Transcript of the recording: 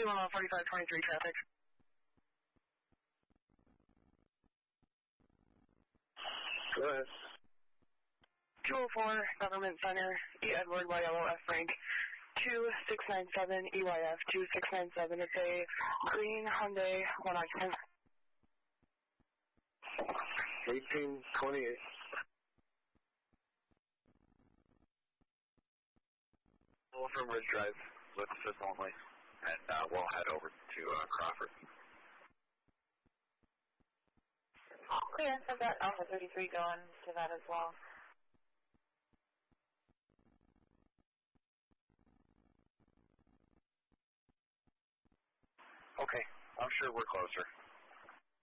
21 on 4523 traffic. 204 Government Center, E. Edward, Y. Yellow, F. Frank, 2697 EYF 2697. It's a green Hyundai, one occupant. 1828. From Ridge Drive with assist only, and we'll head over to Crawford. Clearance, I've got Alpha 33 going to that as well. Okay, I'm sure we're closer.